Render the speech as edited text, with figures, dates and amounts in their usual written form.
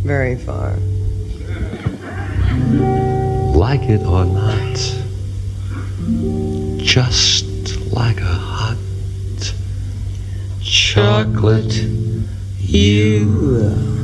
Very far. Like it or not, just like a hot chocolate, you